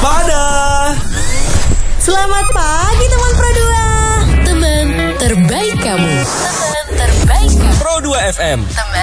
waspada. Selamat pagi teman Pro 2. Teman terbaik kamu. Teman terbaik kamu. Pro 2 FM. Teman